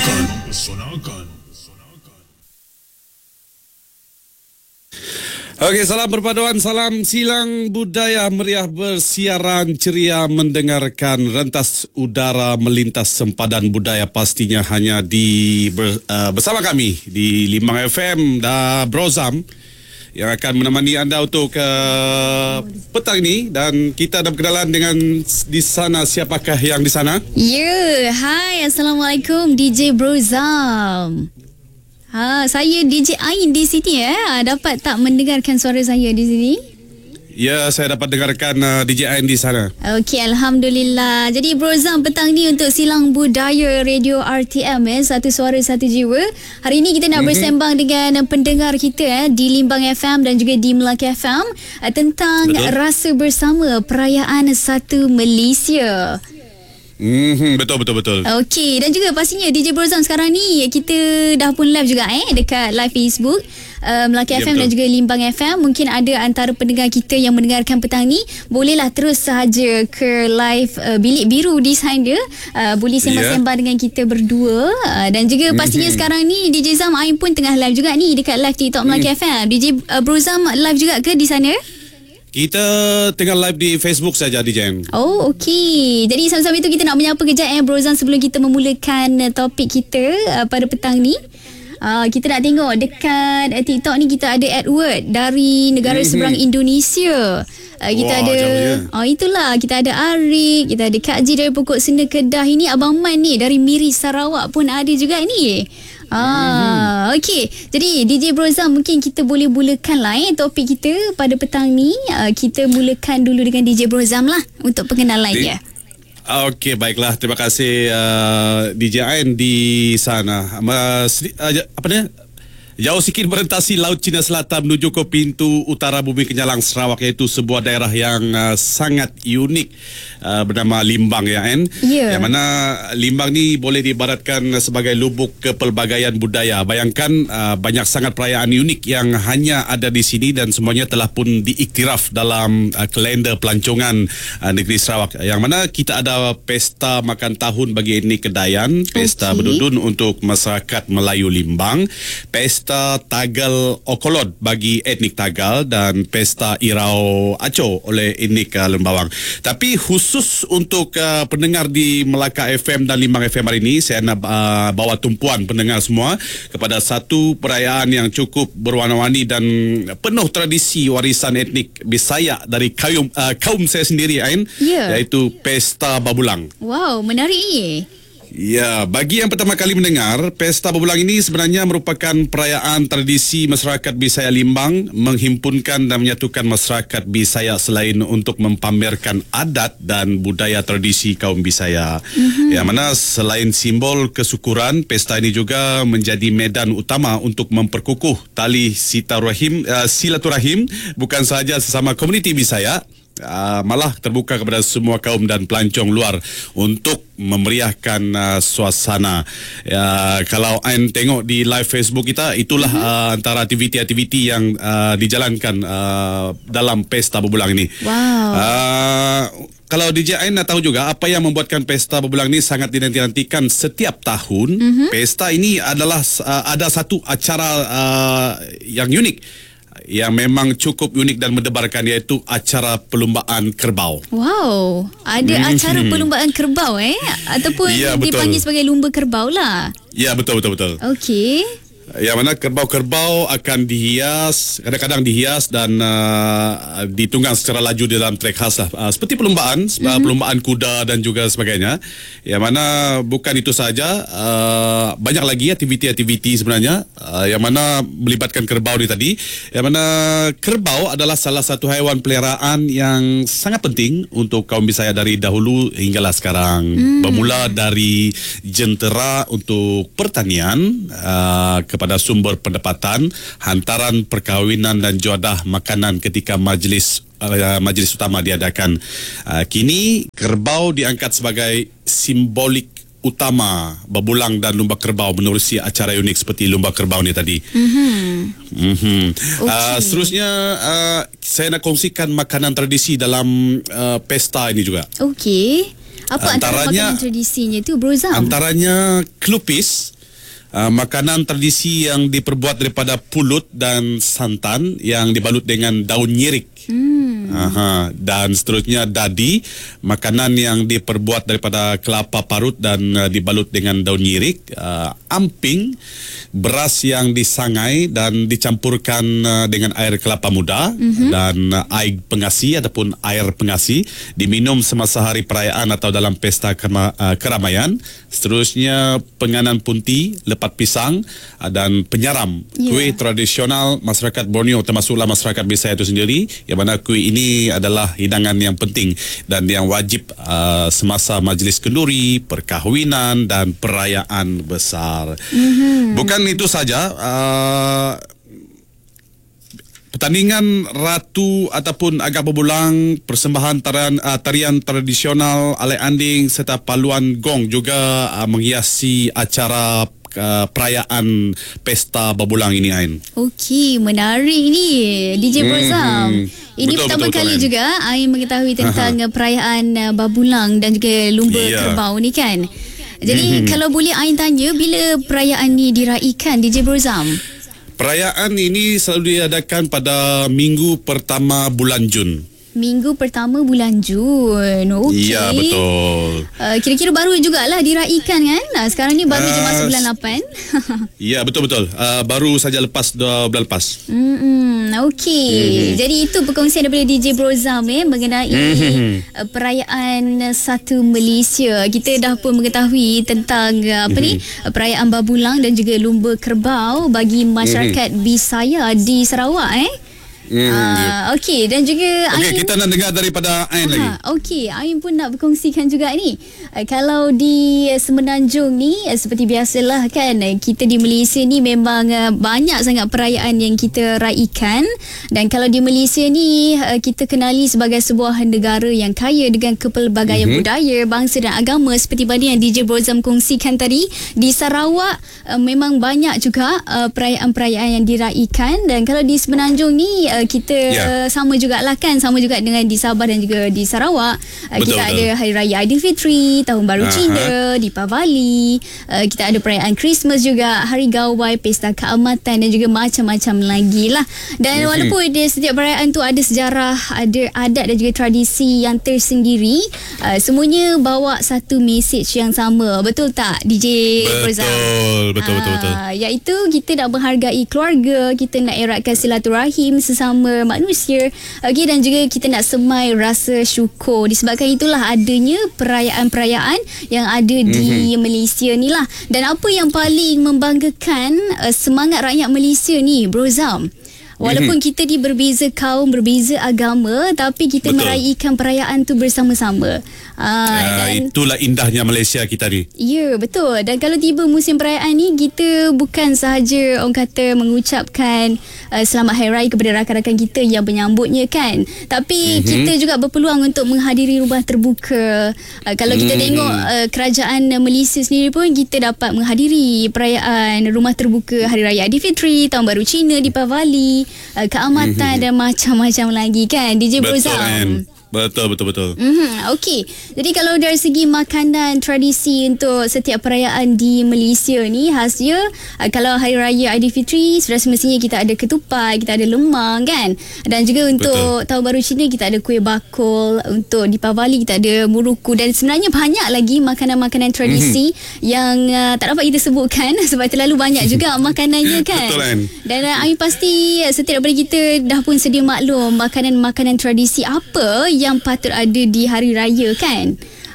Okey, salam perpaduan, salam silang budaya meriah bersiaran ceria mendengarkan rentas udara melintas sempadan budaya pastinya hanya bersama kami di Limbang FM dan Brozam yang akan menemani anda untuk petang ini, dan kita ada perkenalan dengan di sana. Siapakah yang di sana? Hai, Assalamualaikum DJ Brozam. Saya DJ Ain di sini Dapat tak mendengarkan suara saya di sini? Ya, saya dapat dengarkan DJ Ain di sana. Okey, Alhamdulillah. Jadi Brozam, petang ni untuk Silang Budaya Radio RTM Satu Suara Satu Jiwa. Hari ini kita nak bersembang dengan pendengar kita di Limbang FM dan juga di Melaka FM tentang rasa bersama perayaan Satu Malaysia. Betul. Okey, dan juga pastinya DJ Brozam sekarang ni kita dah pun live juga dekat live Facebook Melaka FM dan juga Limbang FM. Mungkin ada antara pendengar kita yang mendengarkan petang ni, bolehlah terus sahaja ke live Bilik Biru di sana. Boleh sembang-sembang dengan kita berdua. Dan juga pastinya sekarang ni DJ Zam Ain pun tengah live juga ni dekat live TikTok Melaka FM. DJ Brozam live juga ke di sana? Kita tengah live di Facebook saja, DJ. Oh, okey. Jadi sama-sama itu kita nak menyapa kejap Brozam sebelum kita memulakan topik kita pada petang ni. Kita nak tengok dekat TikTok ni kita ada Edward dari negara seberang Indonesia. Kita ada itulah, kita ada Arik, kita ada Kak Ji dari Pokok Senda Kedah. Ini Abang Man ni dari Miri Sarawak pun ada juga ni. Okey. Jadi DJ Brozam, mungkin kita boleh mulakan lah topik kita pada petang ni. Kita mulakan dulu dengan DJ Brozam lah untuk pengenalan dia. Okey, baiklah. Terima kasih DJ Ain di sana. Jauh sikit merentasi Laut Cina Selatan menuju ke pintu utara Bumi Kenyalang Sarawak, iaitu sebuah daerah yang sangat unik bernama Limbang yang mana Limbang ni boleh diibaratkan sebagai lubuk kepelbagaian budaya. Bayangkan banyak sangat perayaan unik yang hanya ada di sini dan semuanya telah pun diiktiraf dalam kalender pelancongan negeri Sarawak, yang mana kita ada pesta makan tahun bagi etnik Kedayan, pesta berdudun untuk masyarakat Melayu Limbang, pesta Tagal Okolod bagi etnik Tagal, dan pesta Irau Aco oleh etnik Lembawang. Tapi khusus untuk pendengar di Melaka FM dan Limbang FM hari ini, saya nak bawa tumpuan pendengar semua kepada satu perayaan yang cukup berwarna-warni dan penuh tradisi warisan etnik Bisaya dari kaum saya sendiri, iaitu pesta Babulang. Wow, menarik ni. Ya, bagi yang pertama kali mendengar, pesta Babulang ini sebenarnya merupakan perayaan tradisi masyarakat Bisaya Limbang menghimpunkan dan menyatukan masyarakat Bisaya selain untuk mempamerkan adat dan budaya tradisi kaum Bisaya. Yang mana selain simbol kesyukuran, pesta ini juga menjadi medan utama untuk memperkukuh tali silaturahim bukan sahaja sesama komuniti Bisaya, malah terbuka kepada semua kaum dan pelancong luar untuk memeriahkan suasana. Kalau Ain tengok di live Facebook kita, itulah antara aktiviti-aktiviti yang dijalankan dalam pesta Babulang ini. Kalau DJ Ain nak tahu juga apa yang membuatkan pesta Babulang ini sangat dinanti-nantikan setiap tahun. Pesta ini adalah ada satu acara yang unik, yang memang cukup unik dan mendebarkan, iaitu acara perlumbaan kerbau. Wow, ada acara perlumbaan kerbau ataupun dipanggil sebagai lumba kerbau lah. Ya, betul. Okey. Yang mana kerbau-kerbau akan dihias, kadang-kadang dihias dan ditunggang secara laju di dalam trek khas lah. Seperti perlumbaan kuda dan juga sebagainya. Yang mana bukan itu saja, banyak lagi aktiviti-aktiviti sebenarnya yang mana melibatkan kerbau ni tadi. Yang mana kerbau adalah salah satu haiwan peliharaan yang sangat penting untuk kaum Bisaya dari dahulu hinggalah sekarang. Bermula dari jentera untuk pertanian, kepada sumber pendapatan, hantaran perkahwinan dan juadah makanan ketika majlis utama diadakan. Kini kerbau diangkat sebagai simbolik utama Babulang dan lumba kerbau menerusi acara unik seperti lumba kerbau ni tadi. Seterusnya saya nak kongsikan makanan tradisi dalam pesta ini juga. Okey. Apa antara makanan tradisinya tu, Brozam? Antaranya kelupis. makanan tradisi yang diperbuat daripada pulut dan santan yang dibalut dengan daun nyirik. Dan seterusnya dadi, makanan yang diperbuat daripada kelapa parut dan dibalut dengan daun nyirik. Amping, beras yang disangai dan dicampurkan dengan air kelapa muda dan air pengasi ataupun air pengasi, diminum semasa hari perayaan atau dalam pesta keramaian. Seterusnya penganan punti, lepat pisang dan penyaram, kuih tradisional masyarakat Borneo, termasuklah masyarakat Bisaya itu sendiri, yang mana kuih ini adalah hidangan yang penting dan yang wajib semasa majlis kenduri, perkahwinan dan perayaan besar. Bukan itu saja, pertandingan ratu ataupun agak berbulang, persembahan tarian tradisional, alai anding serta paluan gong juga menghiasi acara perayaan pesta berbulang ini, Ain. Okey, menarik ni DJ Brozam. Ini pertama kali juga Ain mengetahui tentang perayaan berbulang dan juga lumba kerbau ni kan. Jadi kalau boleh Ain tanya, bila perayaan ni diraikan DJ Brozam? Perayaan ini selalu diadakan pada minggu pertama bulan Jun. Minggu pertama bulan Jun. Okey. Ya, betul. Kira-kira baru jugalah diraikan kan? Sekarang ni baru je masuk bulan 8. Ya, betul-betul. Baru saja lepas bulan lepas. Okey. Jadi itu perkongsian daripada DJ Brozam mengenai perayaan Satu Malaysia. Kita dah pun mengetahui tentang perayaan berbulang dan juga lumba kerbau bagi masyarakat Bisaya di Sarawak Okey, dan juga Ain, kita nak dengar daripada Ain lagi. Okey, Ain pun nak berkongsikan juga ni. Kalau di Semenanjung ni seperti biasalah kan, kita di Malaysia ni memang banyak sangat perayaan yang kita raikan. Dan kalau di Malaysia ni kita kenali sebagai sebuah negara yang kaya dengan kepelbagaian budaya, bangsa dan agama, seperti mana yang DJ Brozam kongsikan tadi. Di Sarawak memang banyak juga perayaan-perayaan yang diraikan. Dan kalau di Semenanjung ni kita sama jugalah kan, sama juga dengan di Sabah dan juga di Sarawak. Kita ada Hari Raya Aidilfitri, Tahun Baru Cina, Deepavali, kita ada perayaan Christmas juga, Hari Gawai, Pesta Keamatan dan juga macam-macam lagi lah. Dan walaupun di setiap perayaan tu ada sejarah, ada adat dan juga tradisi yang tersendiri, semuanya bawa satu mesej yang sama. Betul tak DJ Brozam? Betul. Iaitu kita nak menghargai keluarga, kita nak eratkan silaturahim sesama manusia, dan juga kita nak semai rasa syukur. Disebabkan itulah adanya perayaan-perayaan yang ada di Malaysia ni lah. Dan apa yang paling membanggakan semangat rakyat Malaysia ni, Brozam, walaupun kita ni berbeza kaum, berbeza agama, tapi kita meraihkan perayaan tu bersama-sama. Itulah indahnya Malaysia kita ni. Ya, betul. Dan kalau tiba musim perayaan ni, kita bukan sahaja orang kata mengucapkan selamat Hari Raya kepada rakan-rakan kita yang menyambutnya kan, tapi kita juga berpeluang untuk menghadiri rumah terbuka. Kalau kita tengok kerajaan Malaysia sendiri pun, kita dapat menghadiri perayaan rumah terbuka Hari Raya Aidilfitri, Tahun Baru Cina, Deepavali, Keamatan dan macam-macam lagi kan DJ Brozam. Betul. Okey. Jadi kalau dari segi makanan tradisi untuk setiap perayaan di Malaysia ni, khasnya kalau Hari Raya Aidilfitri sudah semestinya kita ada ketupat, kita ada lemang kan. Dan juga untuk Tahun Baru Cina kita ada kuih bakul, untuk Deepavali kita ada muruku, dan sebenarnya banyak lagi makanan-makanan tradisi yang tak dapat kita sebutkan sebab terlalu banyak juga makanannya kan. Betul kan. Dan Ain pasti setiap daripada kita dah pun sedia maklum makanan-makanan tradisi apa yang patut ada di hari raya kan.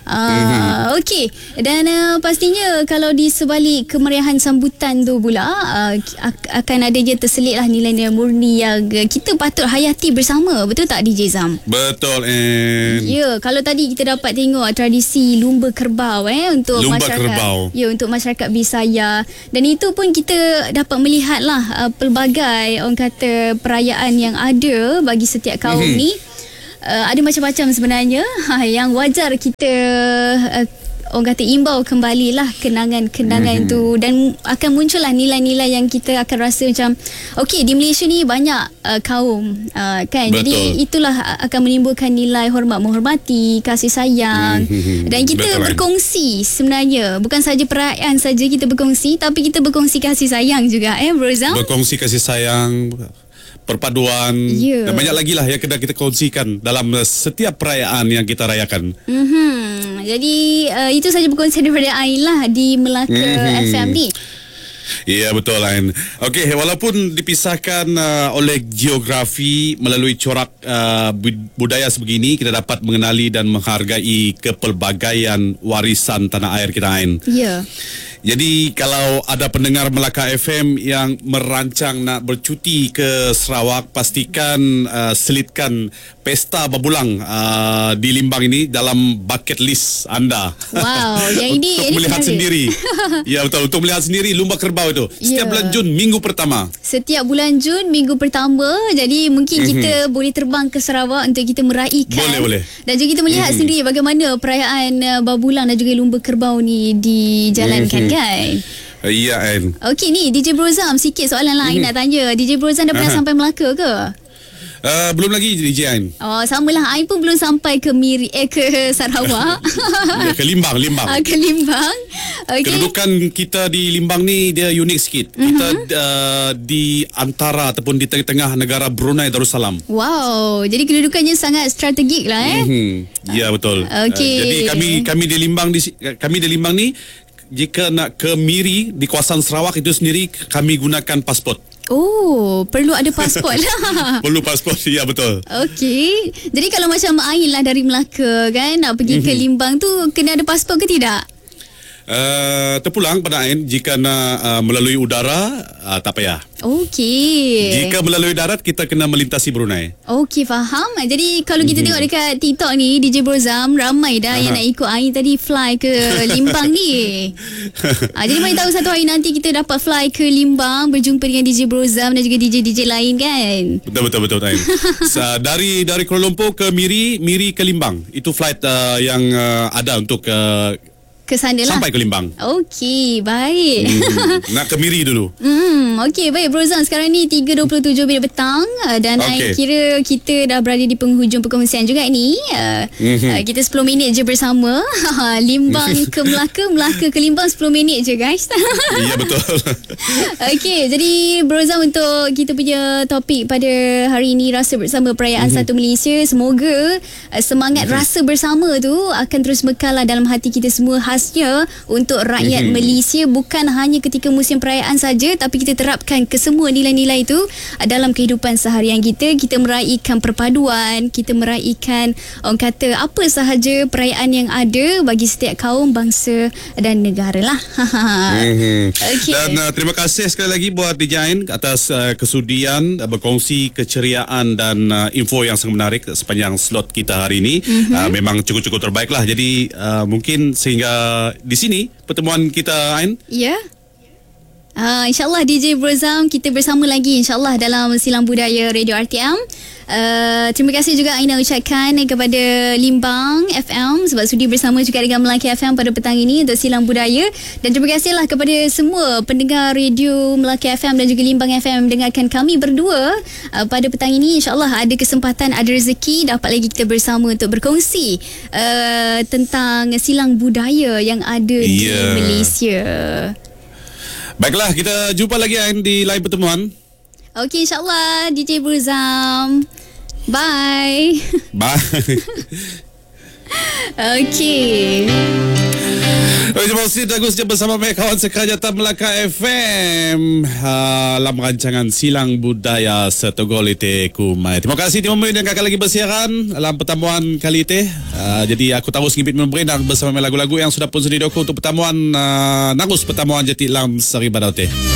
Okey. Dan pastinya kalau di sebalik kemeriahan sambutan tu pula akan ada je terselit lah nilai-nilai murni yang kita patut hayati bersama. Betul tak DJ Zam? Betul. Ya, kalau tadi kita dapat tengok tradisi lumba kerbau untuk lumba masyarakat kerbau. Ya, untuk masyarakat Bisaya. Dan itu pun kita dapat melihat lah pelbagai orang kata perayaan yang ada bagi setiap kaum ni. Ada macam-macam sebenarnya yang wajar kita orang kata imbau kembalilah kenangan-kenangan tu, dan akan muncullah nilai-nilai yang kita akan rasa macam okey, di Malaysia ni banyak kaum kan. Betul. Jadi itulah akan menimbulkan nilai hormat menghormati, kasih sayang, dan kita Betul, berkongsi sebenarnya bukan saja perayaan saja kita berkongsi, tapi kita berkongsi kasih sayang juga Bro Zam. Berkongsi kasih sayang, perpaduan, dan banyak lagi lah yang kena kita kongsikan dalam setiap perayaan yang kita rayakan. Jadi itu saja berkongsi daripada Ain lah di Melaka FM ni. Ya, betul Ain. Okey, walaupun dipisahkan oleh geografi, melalui corak budaya sebegini, kita dapat mengenali dan menghargai kepelbagaian warisan tanah air kita Ain. Ya. Jadi kalau ada pendengar Melaka FM yang merancang nak bercuti ke Sarawak, pastikan selitkan pesta berbulang di Limbang ini dalam bucket list anda. Wow, yang ini untuk melihat sendiri. Ya, betul, untuk melihat sendiri lumba kerbau itu setiap bulan Jun minggu pertama. Setiap bulan Jun minggu pertama. Jadi mungkin kita boleh terbang ke Sarawak untuk kita meraihkan. Boleh. Dan juga kita melihat sendiri bagaimana perayaan berbulang dan juga lumba kerbau ni dijalankan kan. Ya, Ain. Okey, ni DJ Bro Zam, sikit soalan lain nak tanya. DJ Bro Zam dah pernah sampai Melaka ke? Belum lagi DJ Ain. Oh, samalah. Ain pun belum sampai ke ke Sarawak. Ya, ke Limbang. Ke Limbang. Okay. Kedudukan kita di Limbang ni dia unik sikit. Kita di antara ataupun di tengah-tengah negara Brunei Darussalam. Wow, jadi kedudukannya sangat strategik lah Ya, betul. Okay. Jadi kami di Limbang ni, jika nak ke Miri di kawasan Sarawak itu sendiri, kami gunakan pasport. Oh, perlu ada pasport lah. Perlu pasport, ya betul. Okey. Jadi kalau macam Ain lah dari Melaka kan, nak pergi ke Limbang tu, kena ada pasport ke tidak? Terpulang pada Ain, jika nak melalui udara, tak payah. Okey. Jika melalui darat, kita kena melintasi Brunei. Okey, faham. Jadi kalau kita tengok dekat TikTok ni, DJ Bro Zam, ramai dah yang nak ikut Ain tadi fly ke Limbang ni. Jadi mana tahu satu hari nanti kita dapat fly ke Limbang, berjumpa dengan DJ Bro Zam dan juga DJ-DJ lain kan. Betul Ain. Dari Kuala Lumpur ke Miri ke Limbang. Itu flight yang ada untuk ke sana lah. Sampai ke Limbang. Okey, baik. Nak ke Miri dulu. Okey, baik Bro Zam. Sekarang ni 3.27 minit petang dan I kira kita dah berada di penghujung perkongsian juga ni. Kita 10 minit je bersama. Limbang ke Melaka, Melaka ke Limbang 10 minit je guys. Ya, betul. Okey, jadi Bro Zam, untuk kita punya topik pada hari ini, rasa bersama perayaan Satu Malaysia. Semoga semangat rasa bersama tu akan terus mekal lah dalam hati kita semua, khasnya untuk rakyat Malaysia, bukan hanya ketika musim perayaan saja, tapi kita terapkan ke semua nilai-nilai itu dalam kehidupan seharian kita. Kita meraihkan perpaduan, kita meraihkan orang kata apa sahaja perayaan yang ada bagi setiap kaum, bangsa dan negara lah. Okay. Dan terima kasih sekali lagi buat DJ Ain atas kesudian berkongsi keceriaan dan info yang sangat menarik sepanjang slot kita hari ini. Memang cukup-cukup terbaik lah. Jadi mungkin sehingga di sini pertemuan kita Ain. Ya. InsyaAllah DJ Bro Zam, kita bersama lagi insyaAllah dalam Silang Budaya Radio RTM. Terima kasih juga Aina ucapkan kepada Limbang FM sebab sudi bersama juga dengan Melaka FM pada petang ini untuk Silang Budaya. Dan terima kasihlah kepada semua pendengar radio Melaka FM dan juga Limbang FM mendengarkan kami berdua pada petang ini. InsyaAllah ada kesempatan, ada rezeki, dapat lagi kita bersama untuk berkongsi tentang silang budaya yang ada di Malaysia. Baiklah, kita jumpa lagi Ain di lain pertemuan. Okey, insyaAllah DJ Bro Zam. Bye. Bye. Okey. Terima kasih Agus bersama kawan sekerjata Melaka FM dalam rancangan Silang Budaya Setogol Ite Kumai. Terima kasih Timur yang akan lagi bersiaran dalam pertemuan kali ini. Jadi aku tahu sengipit memberinang bersama lagu-lagu yang sudah pun sediakan untuk pertemuan Nagus pertemuan Jati Lam Seri Badaute.